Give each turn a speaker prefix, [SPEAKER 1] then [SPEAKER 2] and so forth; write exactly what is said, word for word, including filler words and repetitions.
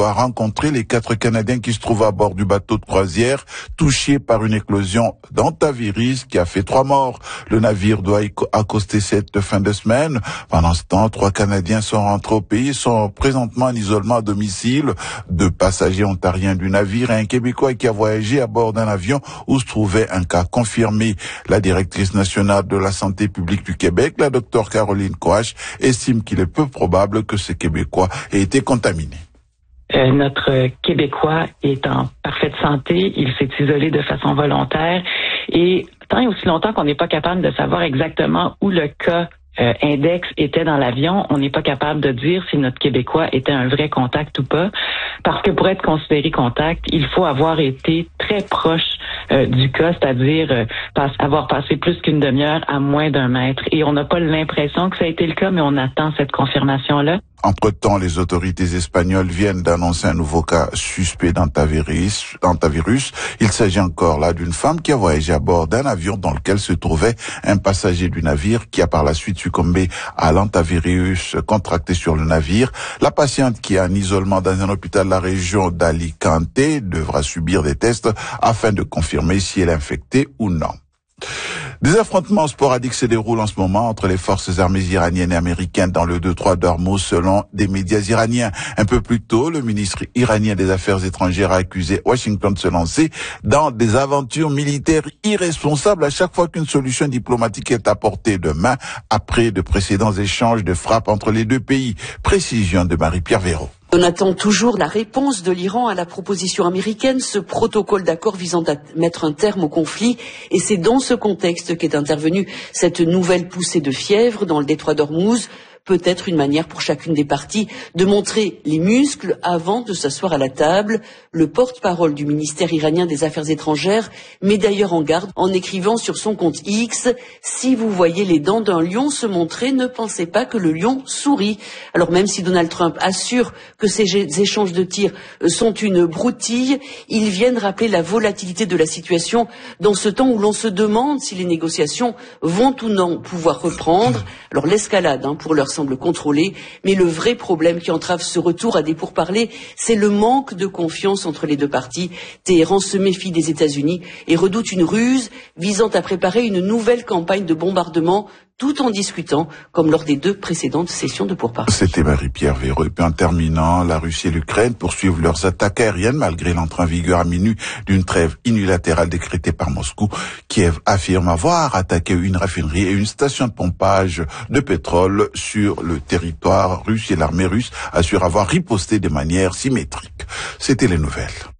[SPEAKER 1] a rencontré les quatre Canadiens qui se trouvent à bord du bateau de croisière touchés par une éclosion d'hantavirus qui a fait trois morts. Le navire doit accoster cette fin de semaine. Pendant ce temps, trois Canadiens sont rentrés au pays, sont présentement en isolement à domicile. Deux passagers ontariens du navire et un Québécois qui a voyagé à bord d'un avion où se trouvait un cas confirmé. La directrice nationale de la santé publique du Québec, la docteure Caroline Coache, estime qu'il est peu probable que ce Québécois ait été contaminé.
[SPEAKER 2] Euh, notre Québécois est en parfaite santé, il s'est isolé de façon volontaire et tant et aussi longtemps qu'on n'est pas capable de savoir exactement où le cas euh, index était dans l'avion, on n'est pas capable de dire si notre Québécois était un vrai contact ou pas, parce que pour être considéré contact, il faut avoir été très proche euh, du cas, c'est-à-dire euh, pas, avoir passé plus qu'une demi-heure à moins d'un mètre. Et on n'a pas l'impression que ça a été le cas, mais on attend cette confirmation-là.
[SPEAKER 1] Entre-temps, les autorités espagnoles viennent d'annoncer un nouveau cas suspect d'hantavirus. d'hantavirus. Il s'agit encore là d'une femme qui a voyagé à bord d'un avion dans lequel se trouvait un passager du navire qui a par la suite succombé à l'hantavirus contracté sur le navire. La patiente qui est en isolement dans un hôpital de la région d'Alicante devra subir des tests afin de confirmer si elle est infectée ou non. Des affrontements sporadiques se déroulent en ce moment entre les forces armées iraniennes et américaines dans le détroit d'Ormuz selon des médias iraniens. Un peu plus tôt, le ministre iranien des Affaires étrangères a accusé Washington de se lancer dans des aventures militaires irresponsables à chaque fois qu'une solution diplomatique est apportée de main après de précédents échanges de frappes entre les deux pays. Précision de Marie-Pierre Véraud.
[SPEAKER 3] On attend toujours la réponse de l'Iran à la proposition américaine, ce protocole d'accord visant à mettre un terme au conflit. Et c'est dans ce contexte qu'est intervenue cette nouvelle poussée de fièvre dans le détroit d'Ormuz. Peut-être une manière pour chacune des parties de montrer les muscles avant de s'asseoir à la table. Le porte-parole du ministère iranien des Affaires étrangères met d'ailleurs en garde en écrivant sur son compte X « Si vous voyez les dents d'un lion se montrer, ne pensez pas que le lion sourit ». Alors même si Donald Trump assure que ces échanges de tirs sont une broutille, ils viennent rappeler la volatilité de la situation dans ce temps où l'on se demande si les négociations vont ou non pouvoir reprendre. Alors l'escalade, hein, pour leur semble contrôlée, mais le vrai problème qui entrave ce retour à des pourparlers, c'est le manque de confiance entre les deux parties. Téhéran se méfie des États-Unis et redoute une ruse visant à préparer une nouvelle campagne de bombardement tout en discutant, comme lors des deux précédentes sessions de pourparlers.
[SPEAKER 1] C'était Marie-Pierre Véraud. Et puis en terminant, la Russie et l'Ukraine poursuivent leurs attaques aériennes malgré l'entrée en vigueur à minuit d'une trêve unilatérale décrétée par Moscou. Kiev affirme avoir attaqué une raffinerie et une station de pompage de pétrole sur le territoire russe et l'armée russe assure avoir riposté de manière symétrique. C'était les nouvelles.